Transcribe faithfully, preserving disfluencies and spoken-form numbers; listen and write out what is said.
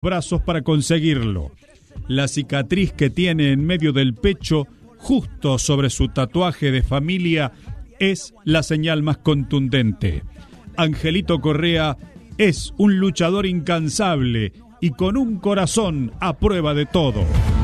brazos para conseguirlo. La cicatriz que tiene en medio del pecho, justo sobre su tatuaje de familia, es la señal más contundente. Angelito Correa es un luchador incansable y con un corazón a prueba de todo.